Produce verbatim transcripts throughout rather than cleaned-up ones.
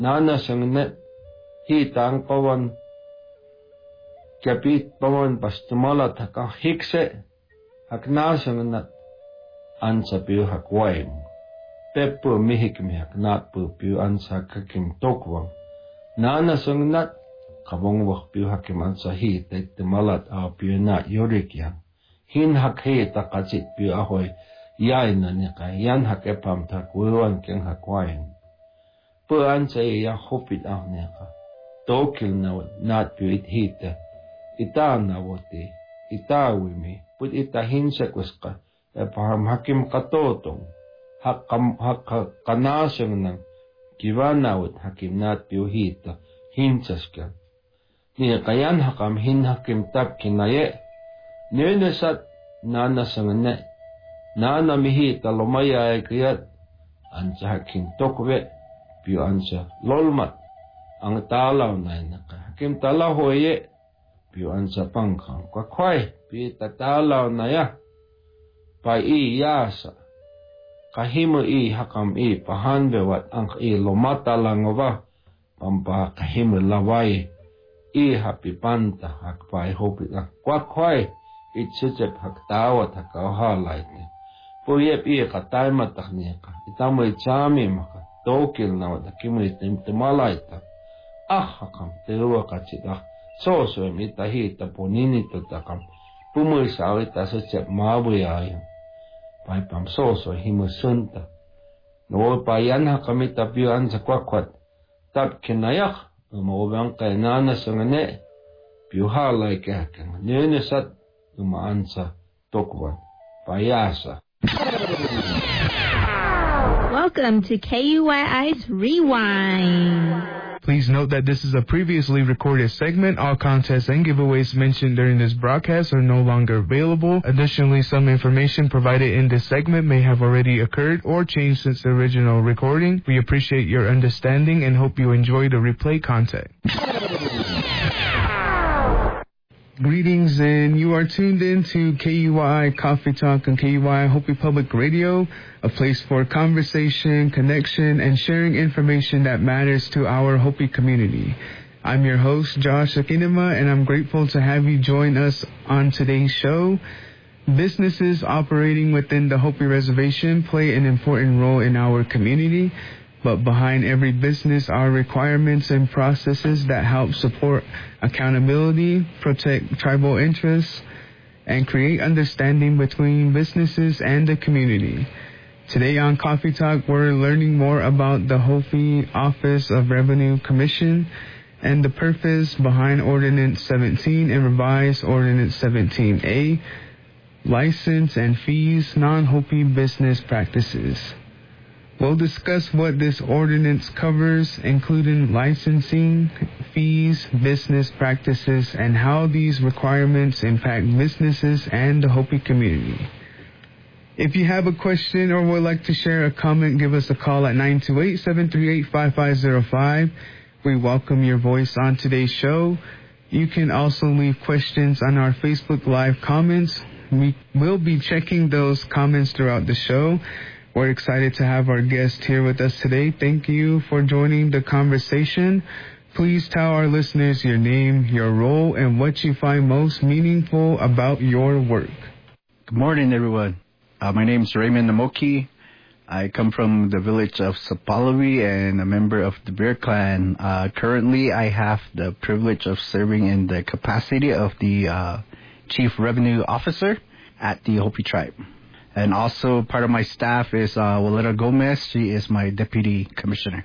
nana sangnet hitang pawan kapit pawan pastumala taka hikse hakna sangnet ansa piu hakwaim peppu mihik mihak nat pu piu ansa kakim tokwang nana sangnet kabong wak piu hakim ansa hi malat a piu na yorikyang hin hak he takachit piu ahoy yai na nika yan hak epam tak wiwan keng hakwaim pu ansa ya hopit ah nika tokil na nat piu it hita ita na wote ita wimi put ita hinsa kuska epaham hakim katotong hak kam hak kanasang nang kiwanawat hakim nat piu hita hinsas ka ni kayan hakam hin hakim tap kinaye nenesat nana sangane nana mihi talomaya kayat ansa hakim tokwe piu ansa lolmat ang talaw na naka hakim talaw hoye piu ansa pangkang kwakway piu tatalaw na ya pa i yasa kahimu i hakam i pahanbewat ang i lomata langova pampa kahimu laway i hapi panta hakpay hopit ang kwakway itsutsep haktawat hakawhalay te puyep i katay matak niya ka itamoy chami maka tokil na wad hakimu itimtimalay ta ah hakam tewa kachit ah soso em itahi taponini tutakam pumuy sa awita sutsep mabuyayang pai pam soso himu sunta no payan hakami tapian sa kwakwat tap kinayak umawang kay nana sangane piuhalay kaya kang nenesat umaan sa tokwan payasa. Welcome to K U Y I's Rewind. Please note that this is a previously recorded segment. All contests and giveaways mentioned during this broadcast are no longer available. Additionally, some information provided in this segment may have already occurred or changed since the original recording. We appreciate your understanding and hope you enjoy the replay content. Greetings, and you are tuned in to K U Y Coffee Talk on K U Y Hopi Public Radio, a place for conversation, connection, and sharing information that matters to our Hopi community. I'm your host, Josh Akinima, and I'm grateful to have you join us on today's show. Businesses operating within the Hopi Reservation play an important role in our community, but behind every business are requirements and processes that help support accountability, protect tribal interests, and create understanding between businesses and the community. Today on Coffee Talk, we're learning more about the Hopi Office of Revenue Commission and the purpose behind Ordinance seventeen and revised Ordinance seventeen A, license and fees, non-Hopi business practices. We'll discuss what this ordinance covers, including licensing, fees, business practices, and how these requirements impact businesses and the Hopi community. If you have a question or would like to share a comment, give us a call at nine two eight, seven three eight, five five zero five. We welcome your voice on today's show. You can also leave questions on our Facebook Live comments. We will be checking those comments throughout the show. We're excited to have our guest here with us today. Thank you for joining the conversation. Please tell our listeners your name, your role, and what you find most meaningful about your work. Good morning, everyone. Uh, my name is Raymond Namoki. I come from the village of Sapalawi and a member of the Bear Clan. Uh, currently, I have the privilege of serving in the capacity of the uh, Chief Revenue Officer at the Hopi Tribe. And also part of my staff is uh, Walera Gomez. She is my Deputy Commissioner.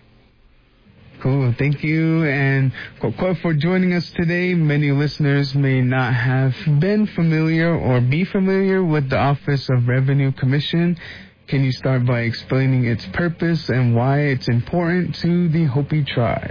Cool. Thank you. And for joining us today. Many listeners may not have been familiar or be familiar with the Office of Revenue Commission. Can you start by explaining its purpose and why it's important to the Hopi Tribe?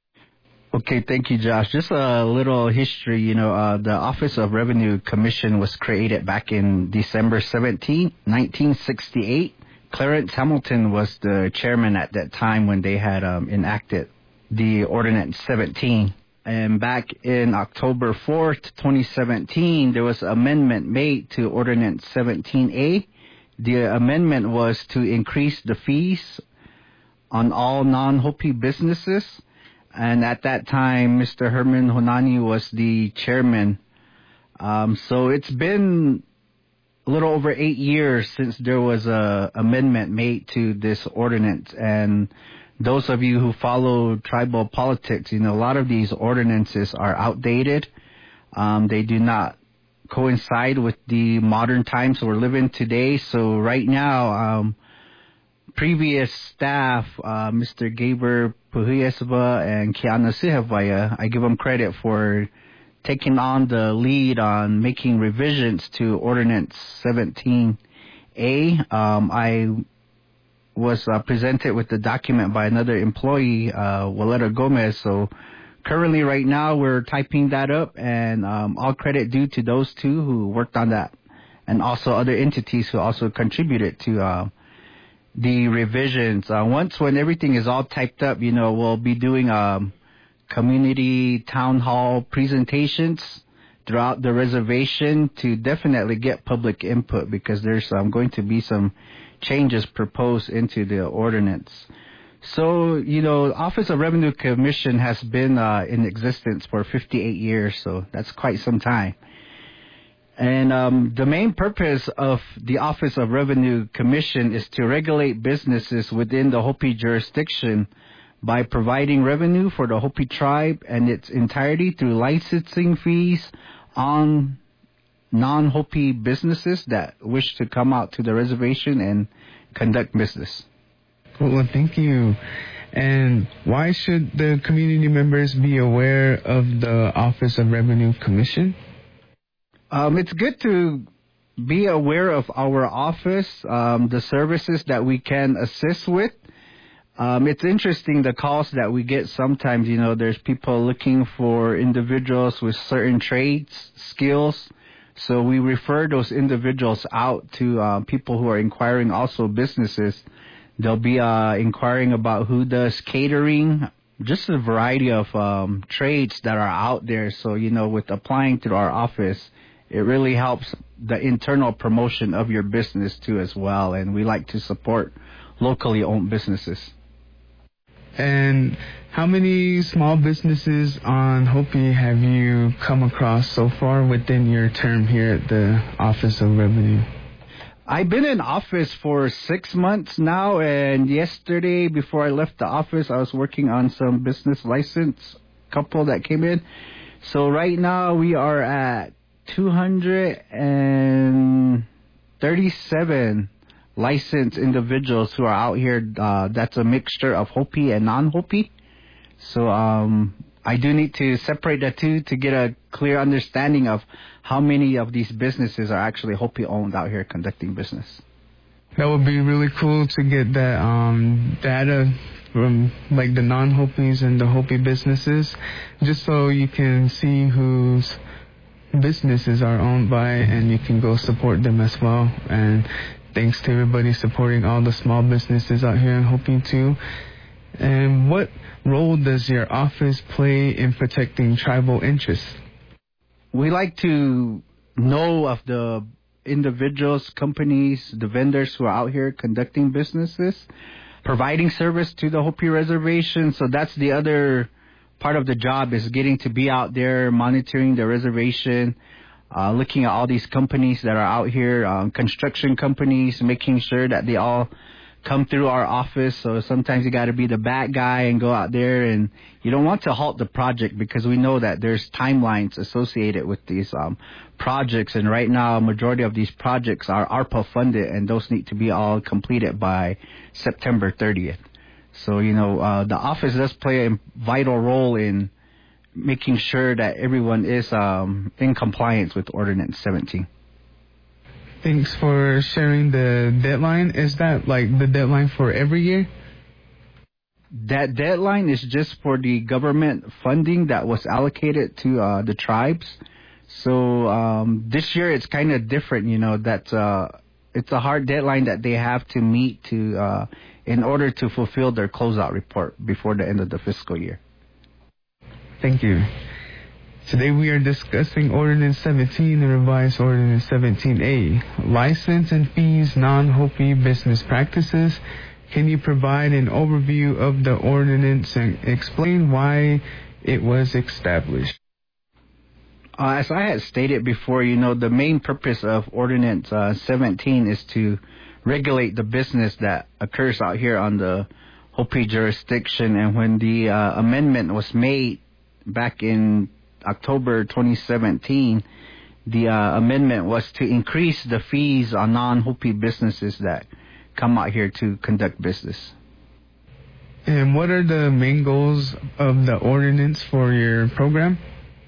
Okay, thank you, Josh. Just a little history. You know, uh, the Office of Revenue Commission was created back in December seventeenth, nineteen sixty-eight. Clarence Hamilton was the chairman at that time when they had um, enacted the Ordinance seventeen. And back in October fourth, twenty seventeen, there was an amendment made to Ordinance seventeen A. The amendment was to increase the fees on all non-Hopi businesses. And at that time, Mister Herman Honani was the chairman. Um, so it's been a little over eight years since there was a amendment made to this ordinance. And those of you who follow tribal politics, you know, a lot of these ordinances are outdated. Um, they do not coincide with the modern times we're living today. So right now, um, previous staff, uh, Mister Gaber Puhuyesba and Kiana Sihavaya, I give them credit for taking on the lead on making revisions to Ordinance seventeen A. Um, I was uh, presented with the document by another employee, uh, Waleta Gomez. So currently right now we're typing that up, and um, all credit due to those two who worked on that, and also other entities who also contributed to uh, the revisions. Uh, once when everything is all typed up, you know, we'll be doing um, community town hall presentations throughout the reservation to definitely get public input, because there's um, going to be some changes proposed into the ordinance. So, you know, Office of Revenue Commission has been uh, in existence for fifty-eight years, so that's quite some time. And um, the main purpose of the Office of Revenue Commission is to regulate businesses within the Hopi jurisdiction by providing revenue for the Hopi tribe and its entirety through licensing fees on non-Hopi businesses that wish to come out to the reservation and conduct business. Well, thank you. And why should the community members be aware of the Office of Revenue Commission? Um, it's good to be aware of our office, um, the services that we can assist with. Um, it's interesting, the calls that we get sometimes, you know, there's people looking for individuals with certain trades, skills. So we refer those individuals out to uh, people who are inquiring, also businesses. They'll be uh, inquiring about who does catering, just a variety of um, trades that are out there. So, you know, with applying to our office, it really helps the internal promotion of your business too as well. And we like to support locally owned businesses. And how many small businesses on Hopi have you come across so far within your term here at the Office of Revenue? I've been in office for six months now, and yesterday before I left the office, I was working on some business license couple that came in. So right now we are at two hundred thirty-seven licensed individuals who are out here. Uh, that's a mixture of Hopi and non-Hopi. So um, I do need to separate the two to get a clear understanding of how many of these businesses are actually Hopi-owned out here conducting business. That would be really cool to get that um, data from like the non-Hopis and the Hopi businesses, just so you can see whose businesses are owned by, and you can go support them as well. And thanks to everybody supporting all the small businesses out here in Hopi too. And what role does your office play in protecting tribal interests? We like to know of the individuals, companies, the vendors who are out here conducting businesses, providing service to the Hopi reservation. So that's the other part of the job, is getting to be out there, monitoring the reservation, uh, looking at all these companies that are out here, um, construction companies, making sure that they all come through our office. So sometimes you got to be the bad guy and go out there, and you don't want to halt the project, because we know that there's timelines associated with these um, projects. And right now, a majority of these projects are ARPA funded, and those need to be all completed by September thirtieth. So, you know, uh, the office does play a vital role in making sure that everyone is um, in compliance with Ordinance seventeen. Thanks for sharing the deadline. Is that like the deadline for every year? That deadline is just for the government funding that was allocated to uh, the tribes. So um, this year it's kind of different, you know, that uh, it's a hard deadline that they have to meet to uh, in order to fulfill their closeout report before the end of the fiscal year. Thank you. Today we are discussing Ordinance seventeen, the revised Ordinance seventeen A, license and fees, non-Hopi business practices, Can you provide an overview of the ordinance and explain why it was established? Uh, as I had stated before, you know, the main purpose of Ordinance uh, seventeen is to regulate the business that occurs out here on the Hopi jurisdiction. And when the uh, amendment was made back in October twenty seventeen, the uh, amendment was to increase the fees on non-Hopi businesses that come out here to conduct business. And what are the main goals of the ordinance for your program?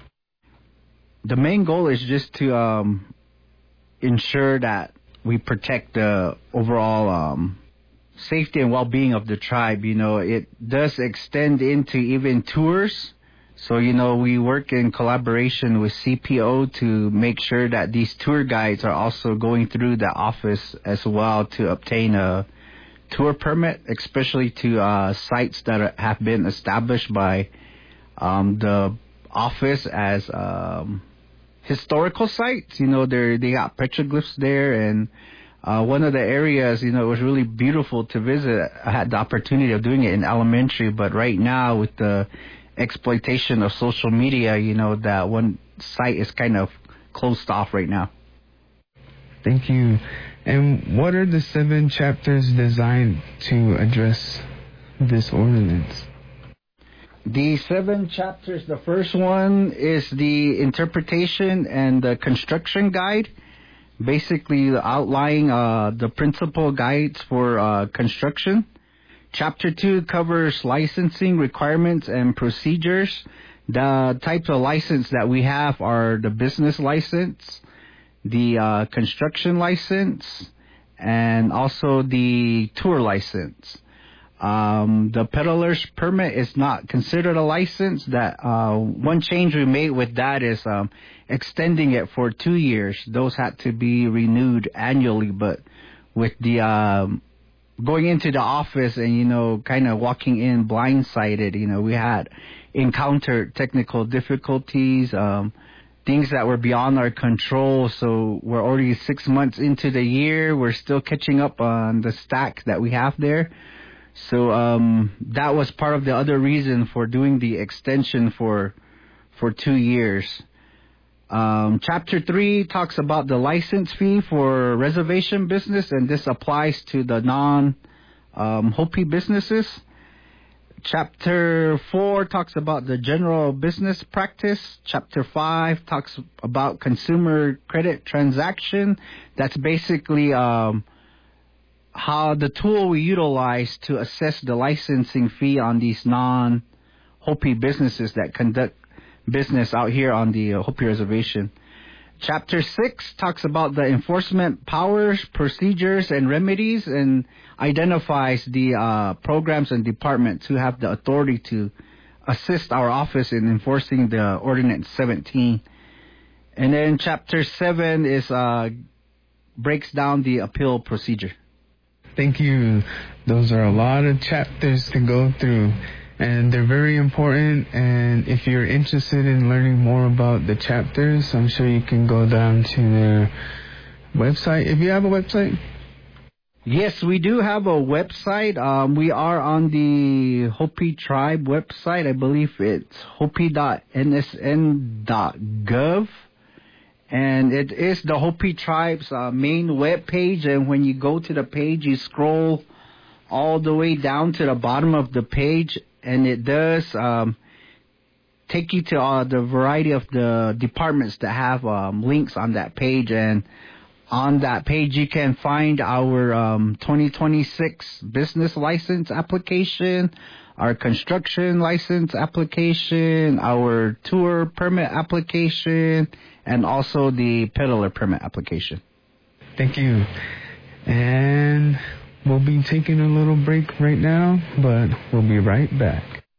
The main goal is just to um, ensure that we protect the overall um, safety and well-being of the tribe. You know, it does extend into even tours. So, you know, we work in collaboration with C P O to make sure that these tour guides are also going through the office as well to obtain a tour permit, especially to uh, sites that are, have been established by um, the office as um, historical sites. You know, they they got petroglyphs there, and uh, one of the areas, you know, it was really beautiful to visit. I had the opportunity of doing it in elementary, but right now with the exploitation of social media, you know, that one site is kind of closed off right now. Thank you. And what are the seven chapters designed to address this ordinance? The seven chapters, the first one is the interpretation and the construction guide, basically outlining uh, the principal guides for uh, construction. Chapter two covers licensing requirements and procedures. The types of license that we have are the business license, the uh, construction license, and also the tour license. Um, the peddler's permit is not considered a license. That uh, one change we made with that is um, extending it for two years. Those had to be renewed annually, but with the um, going into the office and, you know, kind of walking in blindsided, you know, we had encountered technical difficulties, um, things that were beyond our control. So we're already six months into the year. We're still catching up on the stack that we have there. So um, that was part of the other reason for doing the extension for for two years. Um, chapter three talks about the license fee for reservation business, and this applies to the non um, Hopi businesses. Chapter four talks about the general business practice. Chapter five talks about consumer credit transaction. That's basically um, how the tool we utilize to assess the licensing fee on these non-Hopi businesses that conduct business out here on the uh, Hopi Reservation. Chapter six talks about the enforcement powers, procedures, and remedies, and identifies the uh, programs and departments who have the authority to assist our office in enforcing the Ordinance seventeen. And then Chapter seven is uh, breaks down the appeal procedure. Thank you. Those are a lot of chapters to go through, and they're very important. And if you're interested in learning more about the chapters, I'm sure you can go down to their website. If you have a website? Yes, we do have a website. Um, we are on the Hopi Tribe website. I believe it's hopi dot n s n dot gov. And it is the Hopi Tribe's uh, main web page. And when you go to the page, you scroll all the way down to the bottom of the page, and it does um, take you to uh, the variety of the departments that have um, links on that page. And on that page, you can find our um, twenty twenty-six business license application, our construction license application, our tour permit application, and also the peddler permit application. Thank you. And we'll be taking a little break right now, but we'll be right back.